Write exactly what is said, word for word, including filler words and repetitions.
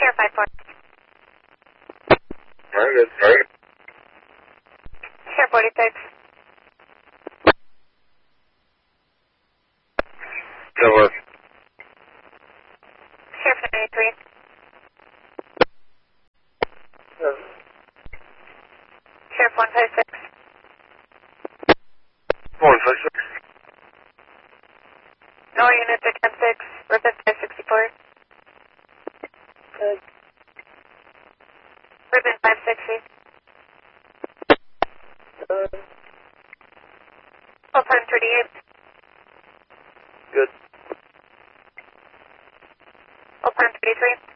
Sheriff five four. Very good. Very good. Sheriff forty-six. Good work. Sheriff ninety-three. Yes. Sheriff one five six. One five six. No units are ten six. Ribbon five sixty-four. Good. Ribbon five sixty. Good. Full-time thirty-eight. Good. Full-time thirty-three.